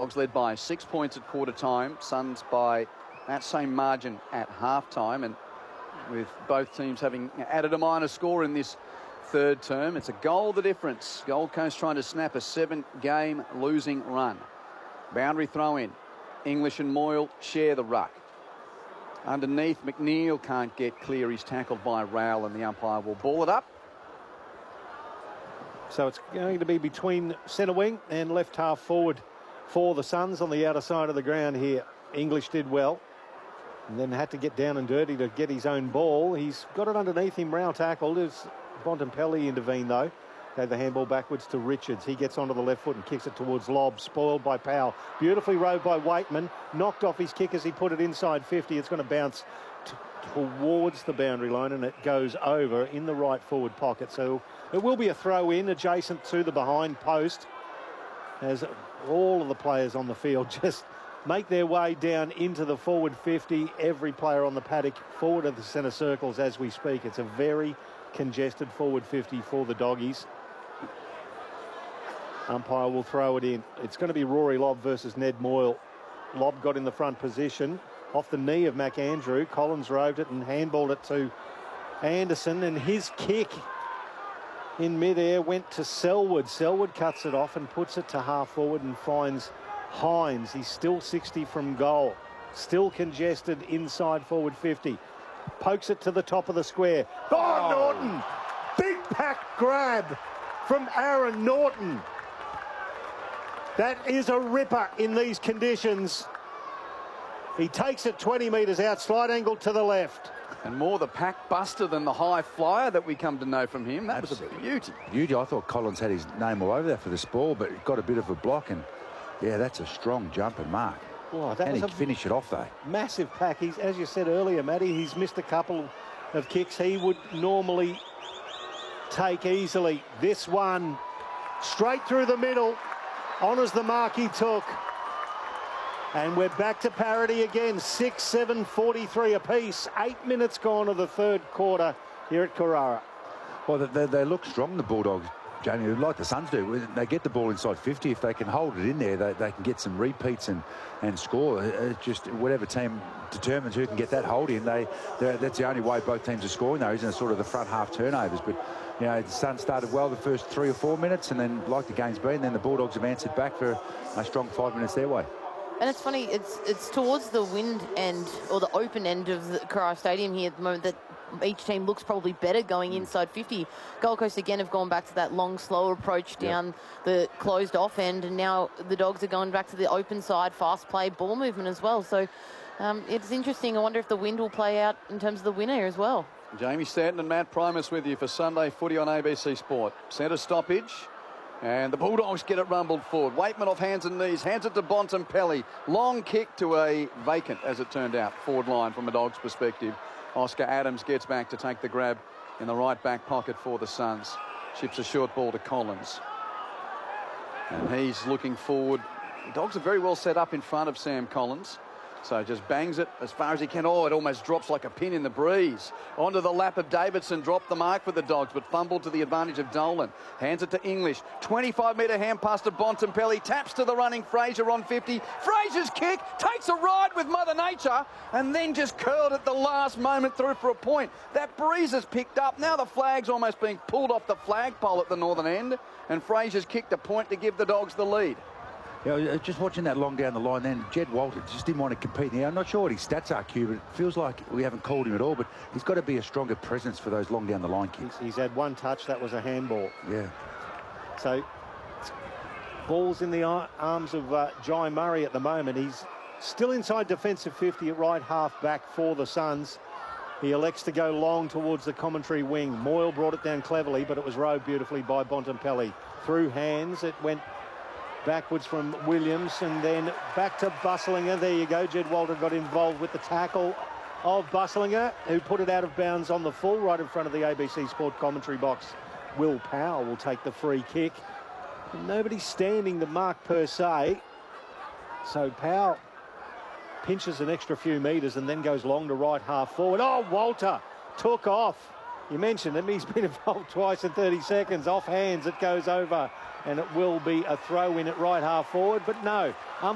Dogs led by 6 points at quarter time. Suns by that same margin at half time. And with both teams having added a minor score in this third term, it's a goal the difference. Gold Coast trying to snap a 7-game losing run. Boundary throw in. English and Moyle share the ruck. Underneath, McNeil can't get clear. He's tackled by Rowell, and the umpire will ball it up. So it's going to be between centre wing and left half forward for the Suns on the outer side of the ground here. English did well and then had to get down and dirty to get his own ball. He's got it underneath him. Rowell tackled. As Bontempelli intervened, though. Gave the handball backwards to Richards. He gets onto the left foot and kicks it towards Lobb. Spoiled by Powell. Beautifully rowed by Waitman. Knocked off his kick as he put it inside 50. It's going to bounce towards the boundary line, and it goes over in the right forward pocket. So it will be a throw in adjacent to the behind post as all of the players on the field just make their way down into the forward 50. Every player on the paddock forward of the centre circles as we speak. It's a very congested forward 50 for the Doggies. Umpire will throw it in. It's going to be Rory Lobb versus Ned Moyle. Lobb got in the front position off the knee of McAndrew. Collins roved it and handballed it to Anderson, and his kick in midair went to Selwood. Selwood cuts it off and puts it to half forward and finds Hines. He's still 60 from goal. Still congested inside forward 50. Pokes it to the top of the square. Oh, Norton! Big pack grab from Aaron Norton. That is a ripper in these conditions. He takes it 20 metres out, slide angle to the left. And more the pack buster than the high flyer that we come to know from him. That was a beauty. Beauty. I thought Collins had his name all over there for this ball, but got a bit of a block, and yeah, that's a strong jump and mark. Oh, that and was he finished it off though. Massive pack. He's, as you said earlier, Matty, he's missed a couple of kicks he would normally take easily. This one straight through the middle, honours the mark he took. And we're back to parity again. 6-7-43 apiece. 8 minutes gone of the third quarter here at Carrara. Well, they look strong, the Bulldogs, Jamie, like the Suns do. When they get the ball inside 50, if they can hold it in there, they can get some repeats and score. Just whatever team determines who can get that hold in, that's the only way both teams are scoring, though, isn't it? Sort of the front half turnovers. But, you know, the Suns started well the first 3 or 4 minutes, and then, like the game's been, then the Bulldogs have answered back for a strong 5 minutes their way. And it's funny, it's towards the wind end, or the open end of the Carrara Stadium here at the moment, that each team looks probably better going inside 50. Gold Coast again have gone back to that long, slow approach down the closed off end, and now the Dogs are going back to the open side, fast play, ball movement as well. So it's interesting. I wonder if the wind will play out in terms of the winner as well. Jamie Stanton and Matt Primus with you for Sunday Footy on ABC Sport. Centre stoppage. And the Bulldogs get it rumbled forward. Waitman off hands and knees, hands it to Bontempelli. Long kick to a vacant, as it turned out, forward line from a Dogs perspective. Oscar Adams gets back to take the grab in the right back pocket for the Suns. Chips a short ball to Collins. And he's looking forward. The Dogs are very well set up in front of Sam Collins. So just bangs it as far as he can. Oh, it almost drops like a pin in the breeze. Onto the lap of Davidson. Dropped the mark for the Dogs, but fumbled to the advantage of Dolan. Hands it to English. 25-metre hand pass to Bontempelli. Taps to the running Fraser on 50. Fraser's kick takes a ride with Mother Nature and then just curled at the last moment through for a point. That breeze has picked up. Now the flag's almost being pulled off the flagpole at the northern end, and Fraser's kicked a point to give the Dogs the lead. Yeah, just watching that long down the line then, Jed Walter just didn't want to compete. Now, I'm not sure what his stats are, Q, but it feels like we haven't called him at all, but he's got to be a stronger presence for those long down the line kicks. He's had one touch, that was a handball. Yeah. So, ball's in the arms of Jai Murray at the moment. He's still inside defensive 50 at right half back for the Suns. He elects to go long towards the commentary wing. Moyle brought it down cleverly, but it was rowed beautifully by Bontempelli. Through hands, it went backwards from Williams and then back to Busslinger. There you go. Jed Walter got involved with the tackle of Busslinger, who put it out of bounds on the full right in front of the ABC Sport commentary box. Will Powell will take the free kick. Nobody's standing the mark per se. So Powell pinches an extra few metres and then goes long to right half forward. Oh, Walter took off. You mentioned him. He's been involved twice in 30 seconds. Off hands, it goes over. And it will be a throw in at right half forward, but no.